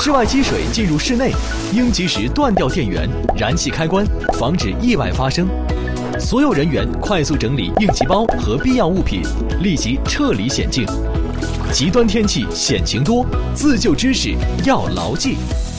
室外积水进入室内，应及时断掉电源、燃气开关，防止意外发生。所有人员快速整理应急包和必要物品，立即撤离险境。极端天气险情多，自救知识要牢记。